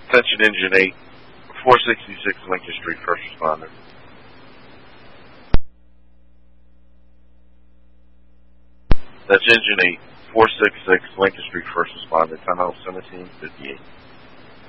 Attention Engine 8, 466 Lincoln Street, first responder. That's Engine 8, 466 Lincoln Street, first responder, time out 1758.